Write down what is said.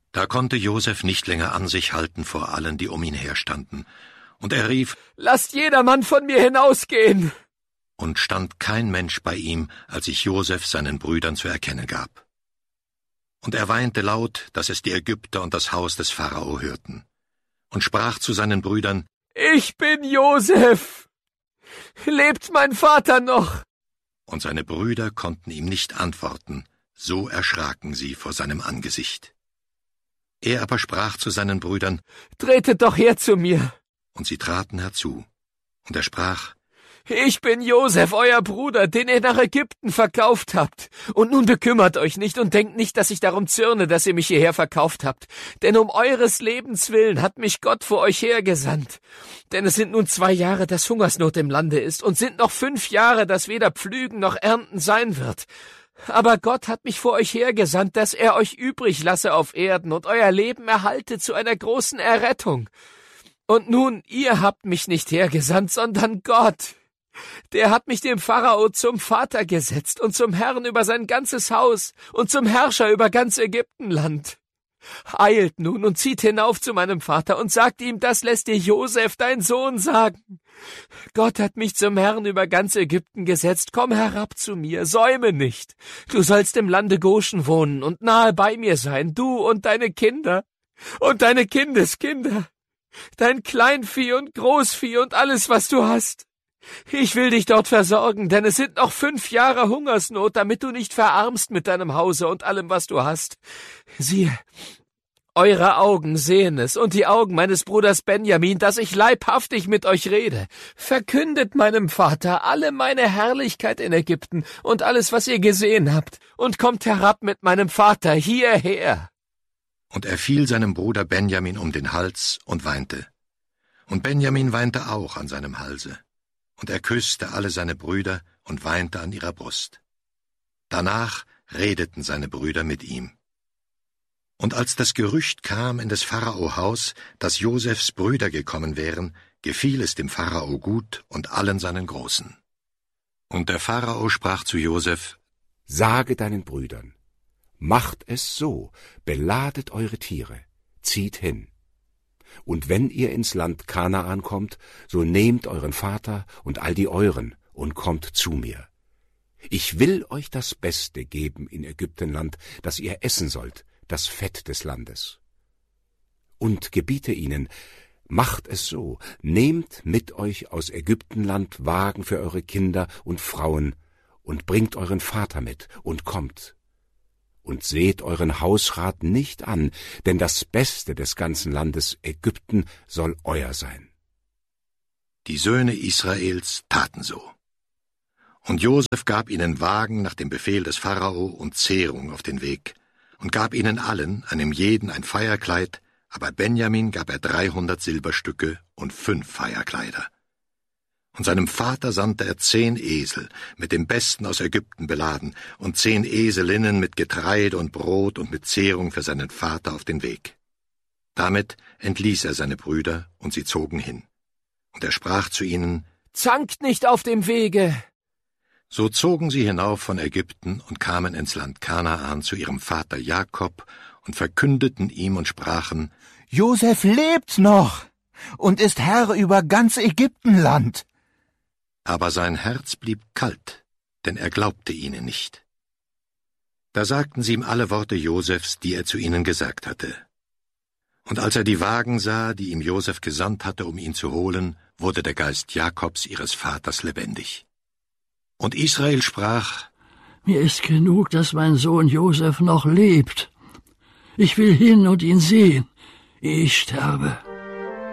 Da konnte Josef nicht länger an sich halten vor allen, die um ihn herstanden, und er rief: »Lasst jedermann von mir hinausgehen!« Und stand kein Mensch bei ihm, als sich Josef seinen Brüdern zu erkennen gab. Und er weinte laut, dass es die Ägypter und das Haus des Pharao hörten, und sprach zu seinen Brüdern: »Ich bin Josef! Lebt mein Vater noch?« Und seine Brüder konnten ihm nicht antworten, so erschraken sie vor seinem Angesicht. Er aber sprach zu seinen Brüdern: »Tretet doch her zu mir!« Und sie traten herzu. Und er sprach: »Ich bin Josef, euer Bruder, den ihr nach Ägypten verkauft habt. Und nun bekümmert euch nicht und denkt nicht, dass ich darum zürne, dass ihr mich hierher verkauft habt. Denn um eures Lebens willen hat mich Gott vor euch hergesandt. Denn es sind nun 2 Jahre, dass Hungersnot im Lande ist, und sind noch 5 Jahre, dass weder Pflügen noch Ernten sein wird. Aber Gott hat mich vor euch hergesandt, dass er euch übrig lasse auf Erden und euer Leben erhalte zu einer großen Errettung. Und nun, ihr habt mich nicht hergesandt, sondern Gott. Der hat mich dem Pharao zum Vater gesetzt und zum Herrn über sein ganzes Haus und zum Herrscher über ganz Ägyptenland. Eilt nun und zieht hinauf zu meinem Vater und sagt ihm, das lässt dir Josef, dein Sohn, sagen. Gott hat mich zum Herrn über ganz Ägypten gesetzt, komm herab zu mir, säume nicht. Du sollst im Lande Goshen wohnen und nahe bei mir sein, du und deine Kinder und deine Kindeskinder, dein Kleinvieh und Großvieh und alles, was du hast. Ich will dich dort versorgen, denn es sind noch 5 Jahre Hungersnot, damit du nicht verarmst mit deinem Hause und allem, was du hast. Siehe, eure Augen sehen es und die Augen meines Bruders Benjamin, dass ich leibhaftig mit euch rede. Verkündet meinem Vater alle meine Herrlichkeit in Ägypten und alles, was ihr gesehen habt, und kommt herab mit meinem Vater hierher.« Und er fiel seinem Bruder Benjamin um den Hals und weinte. Und Benjamin weinte auch an seinem Halse. Und er küsste alle seine Brüder und weinte an ihrer Brust. Danach redeten seine Brüder mit ihm. Und als das Gerücht kam in des Pharao Haus, dass Josefs Brüder gekommen wären, gefiel es dem Pharao gut und allen seinen Großen. Und der Pharao sprach zu Josef: »Sage deinen Brüdern, macht es so, beladet eure Tiere, zieht hin. Und wenn ihr ins Land Kanaan kommt, so nehmt euren Vater und all die euren und kommt zu mir. Ich will euch das Beste geben in Ägyptenland, das ihr essen sollt, das Fett des Landes. Und gebiete ihnen, macht es so, nehmt mit euch aus Ägyptenland Wagen für eure Kinder und Frauen und bringt euren Vater mit und kommt. Und seht euren Hausrat nicht an, denn das Beste des ganzen Landes Ägypten soll euer sein.« Die Söhne Israels taten so. Und Josef gab ihnen Wagen nach dem Befehl des Pharao und Zehrung auf den Weg und gab ihnen allen, einem jeden, ein Feierkleid, aber Benjamin gab er 300 Silberstücke und 5 Feierkleider. Und seinem Vater sandte er 10 Esel, mit dem Besten aus Ägypten beladen, und 10 Eselinnen mit Getreide und Brot und mit Zehrung für seinen Vater auf den Weg. Damit entließ er seine Brüder, und sie zogen hin. Und er sprach zu ihnen: »Zankt nicht auf dem Wege!« So zogen sie hinauf von Ägypten und kamen ins Land Kanaan zu ihrem Vater Jakob und verkündeten ihm und sprachen: »Josef lebt noch und ist Herr über ganz Ägyptenland.« Aber sein Herz blieb kalt, denn er glaubte ihnen nicht. Da sagten sie ihm alle Worte Josefs, die er zu ihnen gesagt hatte. Und als er die Wagen sah, die ihm Josef gesandt hatte, um ihn zu holen, wurde der Geist Jakobs, ihres Vaters, lebendig. Und Israel sprach: »Mir ist genug, dass mein Sohn Josef noch lebt. Ich will hin und ihn sehen, ehe ich sterbe.«